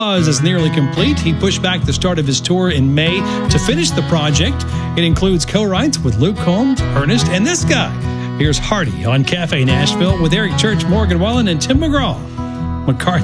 is nearly complete. He pushed back the start of his tour in May to finish the project. It includes co-writes with Luke Combs, Ernest, and this guy. Here's Hardy on Cafe Nashville with Eric Church, Morgan Wallen, and Tim McGraw. McCarthy.